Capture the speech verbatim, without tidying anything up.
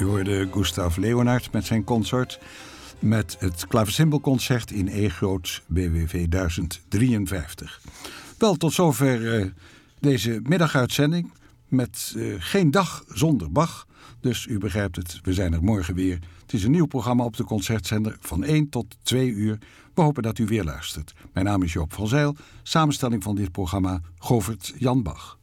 U hoorde Gustav Leonhardt met zijn consort met het Klavecimbelconcert in E groot B W V duizend drieënvijftig. Wel, tot zover uh, deze middaguitzending met uh, geen dag zonder Bach. Dus u begrijpt het, we zijn er morgen weer. Het is een nieuw programma op de Concertzender van één tot twee uur. We hopen dat u weer luistert. Mijn naam is Joop van Zijl, samenstelling van dit programma Govert Jan Bach.